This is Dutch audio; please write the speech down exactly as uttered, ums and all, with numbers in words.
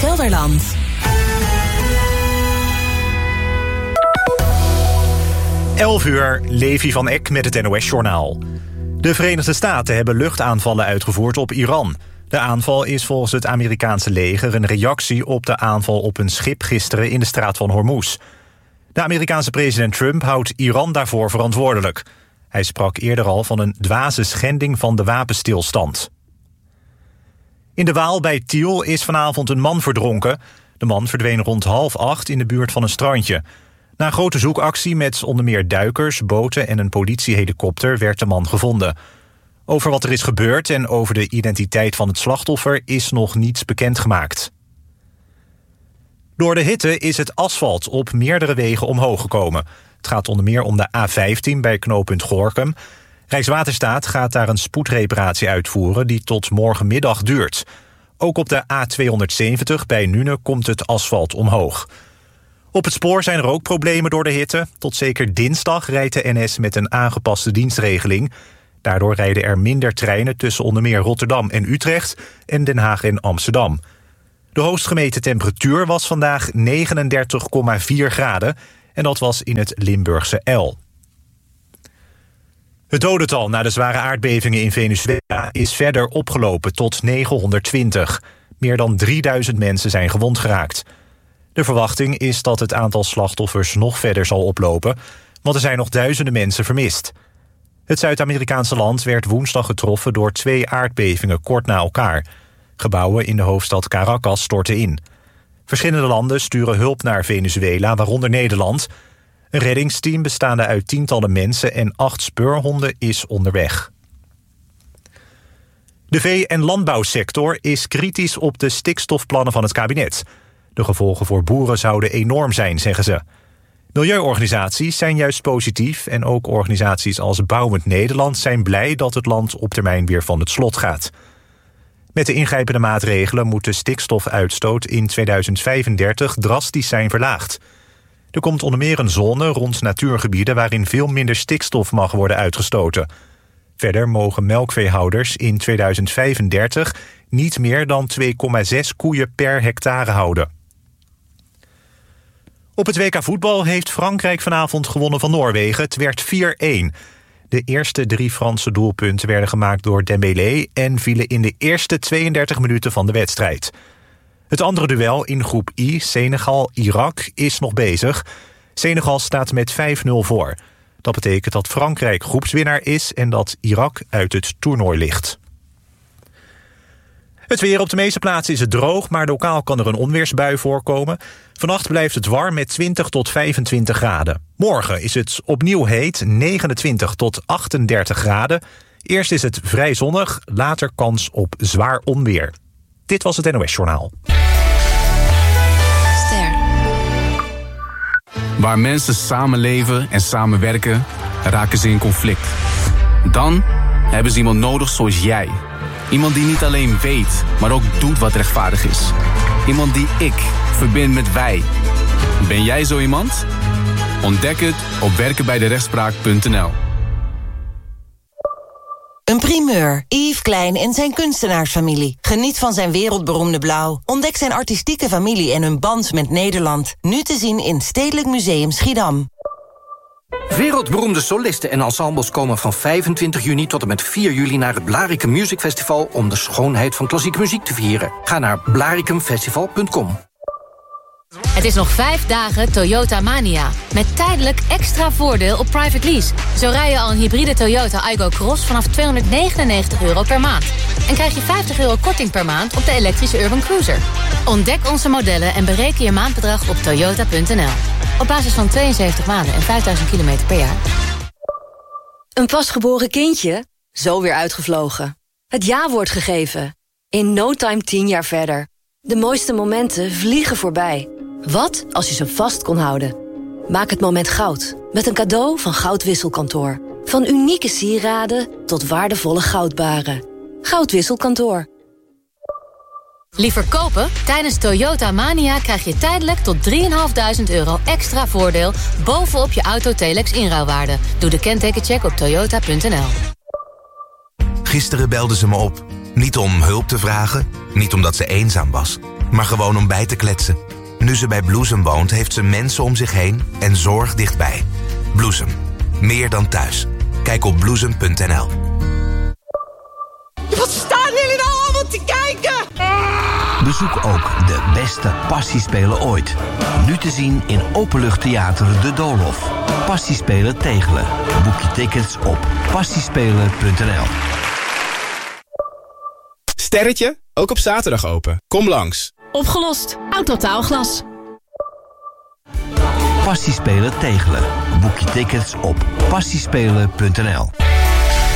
Gelderland. elf uur, Levi van Eck met het N O S-journaal. De Verenigde Staten hebben luchtaanvallen uitgevoerd op Iran. De aanval is volgens het Amerikaanse leger een reactie op de aanval op een schip gisteren in de straat van Hormuz. De Amerikaanse president Trump houdt Iran daarvoor verantwoordelijk. Hij sprak eerder al van een dwaze schending van de wapenstilstand. In de Waal bij Tiel is vanavond een man verdronken. De man verdween rond half acht in de buurt van een strandje. Na een grote zoekactie met onder meer duikers, boten en een politiehelikopter werd de man gevonden. Over wat er is gebeurd en over de identiteit van het slachtoffer is nog niets bekendgemaakt. Door de hitte is het asfalt op meerdere wegen omhoog gekomen. Het gaat onder meer om de A vijftien bij knooppunt Gorinchem. Rijkswaterstaat gaat daar een spoedreparatie uitvoeren die tot morgenmiddag duurt. Ook op de A tweehonderdzeventig bij Nune komt het asfalt omhoog. Op het spoor zijn er ook problemen door de hitte. Tot zeker dinsdag rijdt de N S met een aangepaste dienstregeling. Daardoor rijden er minder treinen tussen onder meer Rotterdam en Utrecht en Den Haag en Amsterdam. De hoogst gemeten temperatuur was vandaag negenendertig komma vier graden en dat was in het Limburgse El. Het dodental na de zware aardbevingen in Venezuela is verder opgelopen tot negenhonderdtwintig. Meer dan drieduizend mensen zijn gewond geraakt. De verwachting is dat het aantal slachtoffers nog verder zal oplopen, want er zijn nog duizenden mensen vermist. Het Zuid-Amerikaanse land werd woensdag getroffen door twee aardbevingen kort na elkaar. Gebouwen in de hoofdstad Caracas stortten in. Verschillende landen sturen hulp naar Venezuela, waaronder Nederland. Een reddingsteam bestaande uit tientallen mensen en acht speurhonden is onderweg. De vee- en landbouwsector is kritisch op de stikstofplannen van het kabinet. De gevolgen voor boeren zouden enorm zijn, zeggen ze. Milieuorganisaties zijn juist positief en ook organisaties als Bouwend Nederland zijn blij dat het land op termijn weer van het slot gaat. Met de ingrijpende maatregelen moet de stikstofuitstoot in tweeduizend vijfendertig drastisch zijn verlaagd. Er komt onder meer een zone rond natuurgebieden waarin veel minder stikstof mag worden uitgestoten. Verder mogen melkveehouders in tweeduizend vijfendertig niet meer dan twee komma zes koeien per hectare houden. Op het W K voetbal heeft Frankrijk vanavond gewonnen van Noorwegen. Het werd vier-een. De eerste drie Franse doelpunten werden gemaakt door Dembélé en vielen in de eerste tweeëndertig minuten van de wedstrijd. Het andere duel in groep I, Senegal-Irak, is nog bezig. Senegal staat met vijf nul voor. Dat betekent dat Frankrijk groepswinnaar is en dat Irak uit het toernooi ligt. Het weer: op de meeste plaatsen is het droog, maar lokaal kan er een onweersbui voorkomen. Vannacht blijft het warm met twintig tot vijfentwintig graden. Morgen is het opnieuw heet, negenentwintig tot achtendertig graden. Eerst is het vrij zonnig, later kans op zwaar onweer. Dit was het N O S-journaal. Ster. Waar mensen samenleven en samenwerken, raken ze in conflict. Dan hebben ze iemand nodig zoals jij. Iemand die niet alleen weet, maar ook doet wat rechtvaardig is. Iemand die ik verbind met wij. Ben jij zo iemand? Ontdek het op werken bij de rechtspraak punt n l. Een primeur. Yves Klein en zijn kunstenaarsfamilie. Geniet van zijn wereldberoemde blauw. Ontdek zijn artistieke familie en hun band met Nederland. Nu te zien in Stedelijk Museum Schiedam. Wereldberoemde solisten en ensembles komen van vijfentwintig juni tot en met vier juli naar het Blaricum Music Festival om de schoonheid van klassieke muziek te vieren. Ga naar blaricum festival punt com. Het is nog vijf dagen Toyota Mania. Met tijdelijk extra voordeel op private lease. Zo rij je al een hybride Toyota Aygo Cross vanaf tweehonderdnegenennegentig euro per maand. En krijg je vijftig euro korting per maand op de elektrische Urban Cruiser. Ontdek onze modellen en bereken je maandbedrag op toyota punt n l. Op basis van tweeënzeventig maanden en vijfduizend kilometer per jaar. Een pasgeboren kindje? Zo weer uitgevlogen. Het ja-woord gegeven. In no time tien jaar verder. De mooiste momenten vliegen voorbij. Wat als je ze vast kon houden? Maak het moment goud. Met een cadeau van Goudwisselkantoor. Van unieke sieraden tot waardevolle goudbaren. Goudwisselkantoor. Liever kopen? Tijdens Toyota Mania krijg je tijdelijk tot drieduizend vijfhonderd euro extra voordeel bovenop je Auto-Telex inruilwaarde. Doe de kentekencheck op toyota punt n l. Gisteren belde ze me op. Niet om hulp te vragen, niet omdat ze eenzaam was, maar gewoon om bij te kletsen. Nu ze bij Bloesem woont, heeft ze mensen om zich heen en zorg dichtbij. Bloesem. Meer dan thuis. Kijk op bloesem punt n l. Wat staan jullie nou allemaal te kijken? Bezoek ook de beste Passiespelen ooit. Nu te zien in Openluchttheater De Doolhof. Passiespelen Tegelen. Boek je tickets op passiespelen punt n l. Sterretje, ook op zaterdag open. Kom langs. Opgelost. Autotaalglas. Passiespelen Tegelen. Boek je tickets op passiespelen punt n l.